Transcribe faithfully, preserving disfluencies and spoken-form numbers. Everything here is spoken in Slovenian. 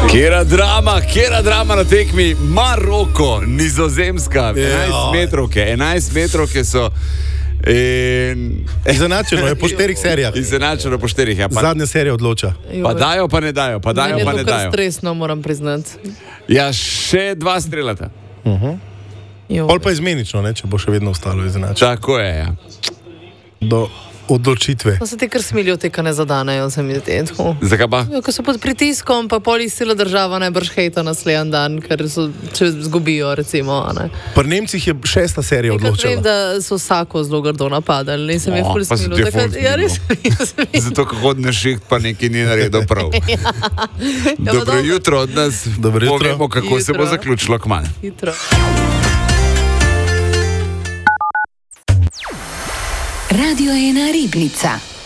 Kera drama, kera drama na tekmi, Maroko, Nizozemska, enajst metrovke, enajst metrovke so. In... Izenačeno je po štirih serijah. Izenačeno po štirih, ja. Pa... Zadnja serija odloča. Pa dajo, pa ne dajo, pa dajo, pa ne dajo. Meni je to kar stresno, moram priznati. Ja, še dva strelata. Uh-huh. Pol pa izmenično, ne, če bo še vedno ostalo izenačeno. Tako je, ja. Do odločitve. To se ti kar smilijo, te, ki ne zadanejo, se mi zdi. Zakaj pa? Ja, ko so pod pritiskom, pa poli sila država najbrž hejta naslednji dan, ker so, če zgubijo, recimo. Ne. Pri Nemcih je šesta serija Nekaj odločila. vem, da so vsako zelo grdo napadali. In se mi je O, ful pa se smilo. ti je ful Takrat- Ja, res. Zato, ko hodneš šiht, pa nekaj ni naredil prav. Ja, pa Dobro jutro od nas. Dobro jutro. Povemo, kako se bo Jutro. zaključilo kmalu. Hitro. Radio ena Ribnica.